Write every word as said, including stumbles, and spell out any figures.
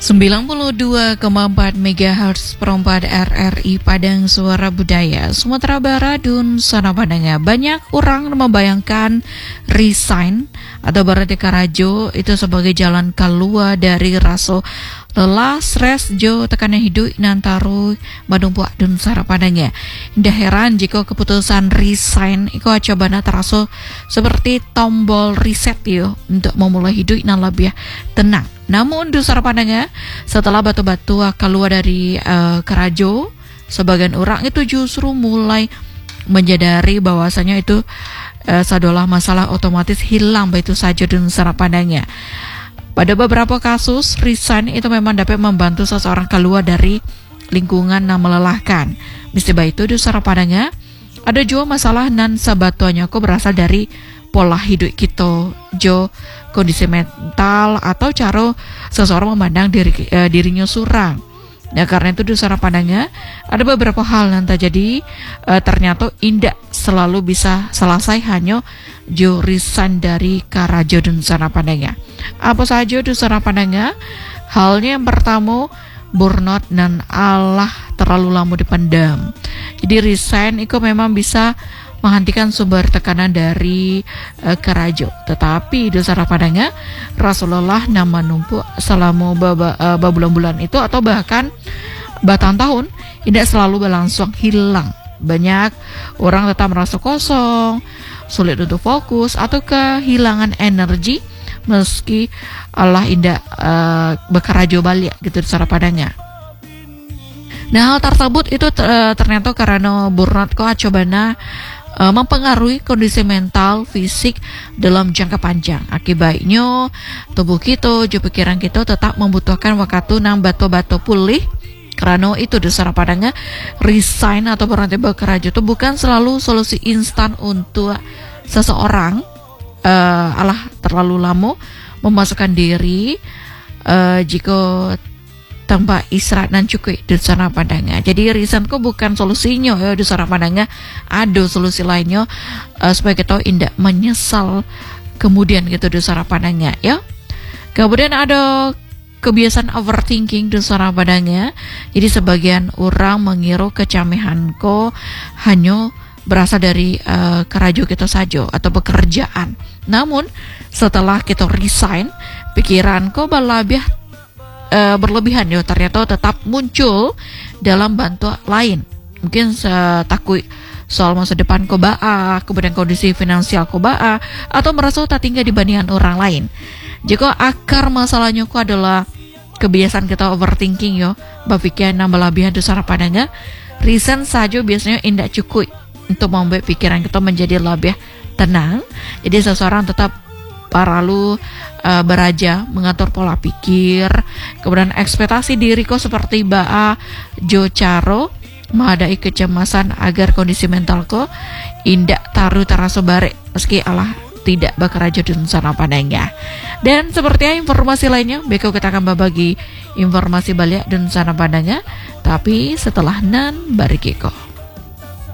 sembilan puluh dua koma empat megahertz perempat R R I Padang Suara Budaya Sumatera Barat dan Sana Padanga. Banyak orang membayangkan resign atau berarti karajo itu sebagai jalan keluar dari rasa lelah, stres, jo tekanan hidup nantaru madumpuak dan Sana Padanga. Indah heran jika keputusan resign itu coba terasa seperti tombol reset yo untuk memulai hidup yang lebih tenang. Namun di Sana Padanga, setelah batu-batu keluar dari uh, karajo, sebagian orang itu justru mulai menyadari bahwasanya itu uh, sadolah masalah otomatis hilang begitu saja di Sana Padanga. Pada beberapa kasus, resign itu memang dapat membantu seseorang keluar dari lingkungan yang melelahkan. Mestilah itu di Sana Padanga, ada juga masalah nan sabatuannya kok berasal dari pola hidup kita, jo kondisi mental atau cara seseorang memandang diri, uh, dirinya surang. Ya karena itu di Sana Padanga ada beberapa hal yang terjadi uh, ternyata indah selalu bisa selesai hanya jo resign dari karajo di Sana Padanga. Apa saja di Sana Padanga? Halnya yang pertama, burnout dan Allah terlalu lama dipendam. Jadi resign itu memang bisa menghentikan sumber tekanan dari uh, karajo. Tetapi di Sana Padanga Rasulullah nama numpuk selama baba, uh, bulan-bulan itu atau bahkan batang tahun tidak selalu berlangsung hilang. Banyak orang tetap merasa kosong, sulit untuk fokus atau kehilangan energi meski Allah indah uh, berkarajo balik gitu di Sana Padanga. Nah hal tersebut itu uh, ternyata karena burnout kok cobana uh, mempengaruhi kondisi mental, fisik dalam jangka panjang. Akibatnya tubuh kita, juga pikiran kita tetap membutuhkan waktu nang batu-batu pulih. Karena itu di Sana Padanga resign atau berhenti bekerja itu bukan selalu solusi instan untuk seseorang. Uh, Allah terlalu lama memasukkan diri uh, jika tanpa istirahat dan cukup di Sana Padanga. Jadi resign kok bukan solusinya ya di Sana Padanga. Ada solusi lainnya uh, supaya kita tidak menyesal kemudian gitu di Sana Padanga ya. Kemudian ada kebiasaan overthinking di Sana Padanga. Jadi sebagian orang mengira kecamehan kok hanya berasal dari uh, karajo kita saja atau pekerjaan. Namun setelah kita resign, pikiran kok berlebih uh, berlebihan ya ternyata tetap muncul dalam bantu lain. Mungkin uh, takut soal masa depan ko baa, kemudian kondisi finansial ko baa, atau merasa tak tinggal dibandingkan orang lain. Jika akar masalahnya ko adalah kebiasaan kita overthinking yo, berpikir yang berlebihan di Sana Padanga, resign saja biasanya tidak cukup untuk membuat pikiran kita menjadi lebih tenang. Jadi seseorang tetap perlu uh, beraja mengatur pola pikir, kemudian ekspektasi diri kok seperti baa jo caro menghadapi kecemasan agar kondisi mental kok indak taruh terasa barek meski Allah tidak bekerja di Sana Padanga. Dan seperti informasi lainnya, besok kita akan berbagi informasi balik di Sana Padanga, tapi setelah nan barikiko.